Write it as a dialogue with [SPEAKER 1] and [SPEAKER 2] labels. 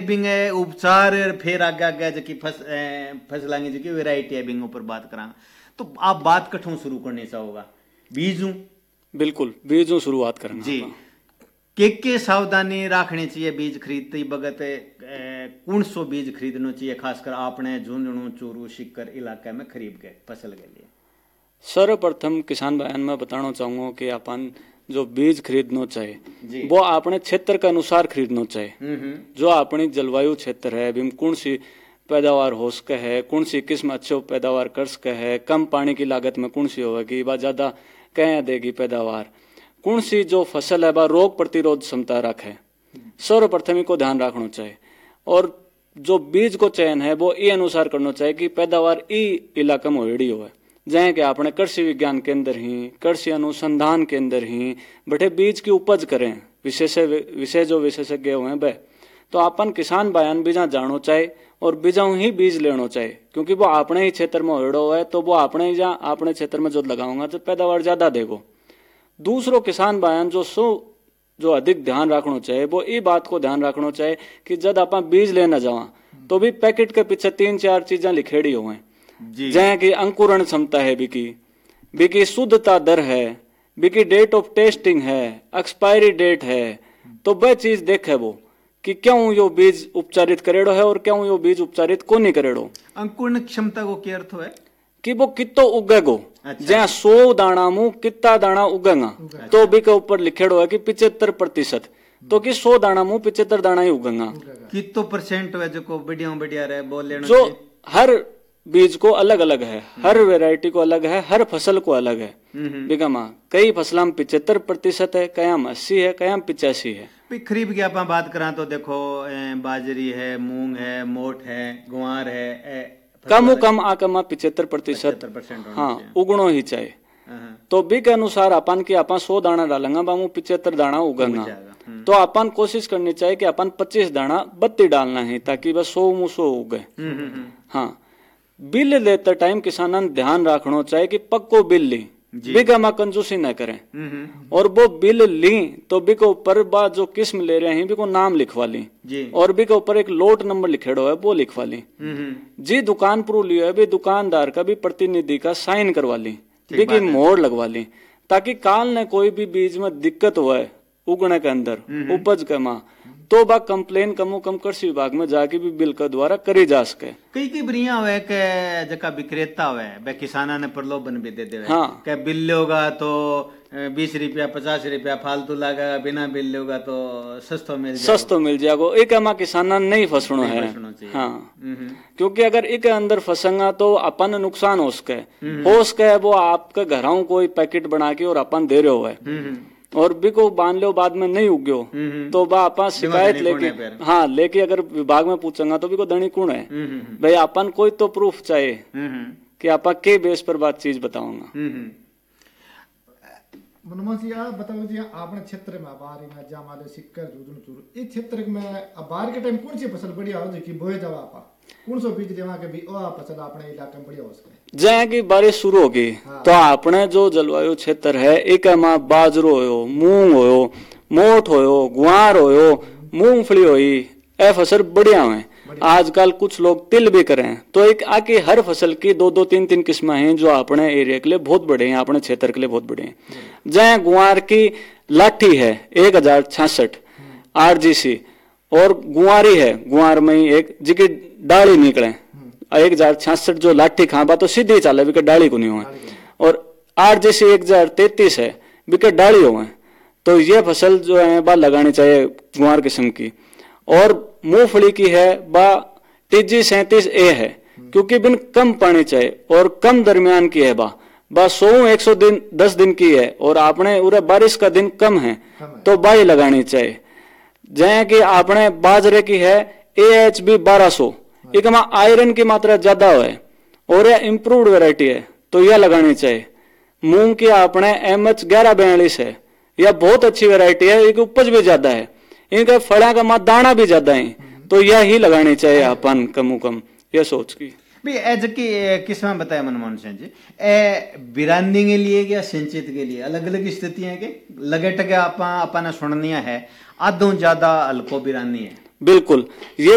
[SPEAKER 1] Bing उपचार फिर आगे आगे जकी फसलां की जकी वैरायटी है बिंग ऊपर बात करा तो आप बात कठों शुरू करनी चाहोगा बीजू।
[SPEAKER 2] बिल्कुल बीजू शुरुआत करना
[SPEAKER 1] जी। के सावधानी रखनी चाहिए बीज खरीदते बगत कौन सो बीज खरीदना चाहिए खासकर आपने झुंझुनू चूरू शिक्कर इलाके में खरीद के फसल के लिए।
[SPEAKER 2] सर्वप्रथम किसान भाइयों में बताना चाहूंगा कि अपन जो बीज खरीदना चाहिए वो अपने क्षेत्र के अनुसार खरीदना चाहिए। जो अपनी जलवायु क्षेत्र है बिम कौन सी पैदावार हो सके है, कौन सी किस्म अच्छे पैदावार कर सके है, कम पानी की लागत में कौन सी होगी व ज्यादा कह देगी पैदावार, कौन सी जो फसल है वह रोग प्रतिरोध क्षमता रखे, सर्वप्रथम को ध्यान रखना चाहिए। और जो बीज को चयन है वो ये अनुसार करना चाहिए कि पैदावार ई इलाका में होड़ी हो, जैसे कि अपने कृषि विज्ञान केंद्र ही कृषि अनुसंधान केंद्र ही बटे बीज की उपज करें, विशेष जो विशेषज्ञ हुए वह तो अपन किसान भाइयों बीजा जानो चाहिए और बीजाऊ ही बीज लेना चाहिए, क्योंकि वो अपने ही क्षेत्र में होड़ो है तो वो अपने क्षेत्र में जो लगाऊंगा तो पैदावार ज्यादा देगो। दूसरों किसान भाइयों जो अधिक ध्यान रखना चाहिए वो ये बात को ध्यान रखना चाहिए कि जब आप बीज लेना जावा तो भी पैकेट के पीछे 3-4 चीजें लिखेड़ी हुए जैसे कि अंकुरण क्षमता है, बिकी शुद्धता दर है, बिकी डेट ऑफ टेस्टिंग है, एक्सपायरी डेट है, तो वह चीज देखे वो कि क्यों यो बीज उपचारित करेड़ो है और क्यों यो बीज उपचारित को नहीं करेड़ो।
[SPEAKER 1] अंकुरण क्षमता को क्या अर्थ है
[SPEAKER 2] कि वो कितो उगेगो। अच्छा। जहाँ 100 दाना मुंह कितना दाना उगेगा तो भी के ऊपर लिखेड़ो है कि 75%, तो कि 100 दाना मुंह 75 दाना ही उगेगा।
[SPEAKER 1] कितो परसेंट है जो बढ़िया रहे बोल लेना
[SPEAKER 2] जो हर बीज को अलग अलग है, हर वेराइटी को अलग है, हर फसल को अलग है। बिगमा कई फसलों में 75% है, कयाम 80 है, कयाम 85 है।
[SPEAKER 1] खरीब की आप बात करा तो देखो बाजरी है, मूंग है, मोठ है, गुआर है,
[SPEAKER 2] कम आकमा 75% हाँ उगणो ही चाहिए। तो बी के अनुसार अपन की अपन 100 दाना डालेंगे बामू 75 दाना उगेगा, तो अपन कोशिश करनी चाहिए कि अपन 25 दाना बत्ती डालना है ताकि बस 100 उगे। हाँ, बिल लेते टाइम किसानन ध्यान रखना चाहिए कि पक्को बिल ली, बिका में कंजूसी न करें। और वो बिल ली तो बी के ऊपर बात जो किस्म ले रहे हैं बी को नाम लिखवा ली और बी के ऊपर एक लोट नंबर लिखेड़ो है वो लिखवा ली। जी दुकान पर लियो है भी दुकानदार का भी प्रतिनिधि का साइन करवा ली, बी की मोहर लगवा ली, ताकि काल ने कोई भी बीज में दिक्कत हुआ है उगने के अंदर उपज के माँ तो बा कंप्लेन कमो कम कृषि विभाग में जाके भी बिल के द्वारा करी जा सके।
[SPEAKER 1] कई बढ़िया हुए के जका विक्रेता हुए वे किसाना ने प्रलोभन भी दे दे।
[SPEAKER 2] हाँ।
[SPEAKER 1] के बिल लोगा तो 20 रुपया 50 रुपया फालतू लगेगा, बिना बिल लोगा तो सस्तो मिल जाएगा। एक अमा किसाना नहीं फसनो है। हाँ, क्योंकि अगर एक अंदर फंसेगा तो अपन नुकसान हो सके वो आपके घरों कोई पैकेट बना के और अपन दे रहे हो और भी को बांध लो बाद में नहीं उग्यो तो बा अपन शिकायत लेके अगर विभाग में पूछेंगा तो भी को दणी कौन है भाई अपन कोई तो प्रूफ चाहिए कि आपा के बेस पर बात चीज बताऊंगा।
[SPEAKER 3] मनमोहन जी आप बताओ जी आपने क्षेत्र में बारी में जामाले सिक्कर जुदन चूर इस क्षेत्र में बार के टाइम कौन सी फसल बढ़िया हो जी की बोए जावा आपा कौन सो बीज देवा के भी ओ फसल अपने इलाके में बढ़िया हो सके। जय
[SPEAKER 2] की बारिश शुरू होगी तो अपने जो जलवायु क्षेत्र है एक में बाजरो हो, मूंग हो, मोठ हो, गुआर हो, मूंगफली होई ए फसल बढ़िया हुए। आजकल कुछ लोग तिल भी करें तो एक आके हर फसल की 2-2 3-3 किस्में हैं जो अपने एरिया के लिए बहुत बड़े हैं, अपने क्षेत्र के लिए बहुत बड़े हैं। जय गुआर की लाठी है 1066 RGC और गुआरी है, गुआर में एक जिकी डाली निकले 1066 जो लाठी खाबा तो सीधी चाले विकेट डाली को नहीं हुए और RGC 1033 है विकेट डाली हुए। तो ये फसल जो है बा लगानी चाहिए गुआर किस्म की। और मूंगफली की है बा TG 37A है क्योंकि बिन कम पानी चाहिए और कम दरमियान की है बा 100-110 दिन की है और आपने उरे बारिश का दिन कम है तो बाई लगानी चाहिए। जैसे कि आपने बाजरे की है AHB 1200 एक में आयरन की मात्रा ज्यादा है और यह इम्प्रूव्ड वैरायटी है तो यह लगानी चाहिए। मूंग की आपने MH 1142 है, यह बहुत अच्छी वैरायटी है, एक उपज भी ज्यादा है, इनका फड़ा का मात दाना भी ज्यादा है तो यह ही लगानी चाहिए अपन कम यह सोच की
[SPEAKER 1] भी एज की किस्म बताया मनमोहन सिंह जी बिरांदी के लिए या सिंचित के लिए अलग अलग स्थितियां के लगे टके अपन सुननिया है आधों ज्यादा हल्को बिरानी है।
[SPEAKER 2] बिल्कुल ये